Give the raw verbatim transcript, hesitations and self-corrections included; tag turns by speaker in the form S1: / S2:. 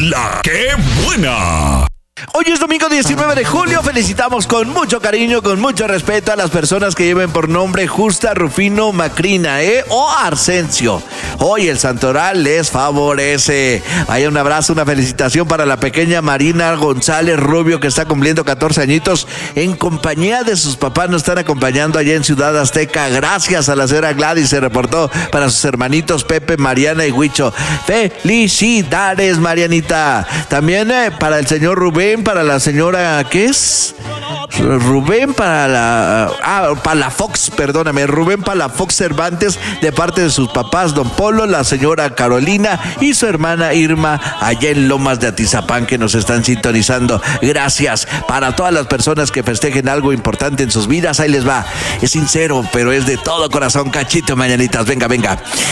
S1: La que buena.
S2: Hoy es domingo diecinueve de julio, felicitamos con mucho cariño, con mucho respeto a las personas que lleven por nombre Justa, Rufino, Macrina, ¿eh? o Arsencio. Hoy el santoral les favorece. Vaya, un abrazo, una felicitación para la pequeña Marina González Rubio, que está cumpliendo catorce añitos en compañía de sus papás. Nos están acompañando allá en Ciudad Azteca. Gracias a la señora Gladys, se reportó para sus hermanitos Pepe, Mariana y Huicho. Felicidades, Marianita. También eh, para el señor Rubén, para la señora, ¿qué es? Rubén para la... Ah, Palafox, perdóname. Rubén Palafox Cervantes, de parte de sus papás, don Polo, la señora Carolina y su hermana Irma, allá en Lomas de Atizapán, que nos están sintonizando. Gracias. Para todas las personas que festejen algo importante en sus vidas, ahí les va. Es sincero, pero es de todo corazón. Cachito, mañanitas. Venga, venga.